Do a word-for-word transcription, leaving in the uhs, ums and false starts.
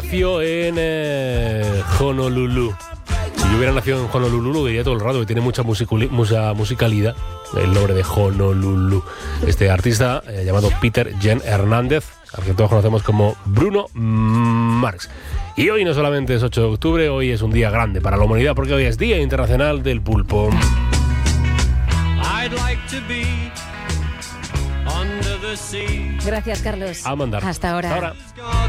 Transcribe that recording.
nació en eh, Honolulu. Si yo hubiera nacido en Honolulu, lo diría todo el rato, que tiene mucha, musiculi- mucha musicalidad, el nombre de Honolulu. Este artista eh, llamado Peter Jen Hernández, al que todos conocemos como Bruno Mars. Y hoy no solamente es ocho de octubre, hoy es un día grande para la humanidad, porque hoy es Día Internacional del Pulpo. I'd like to be under the sea. Gracias, Carlos. A mandar. Hasta ahora. Hasta ahora.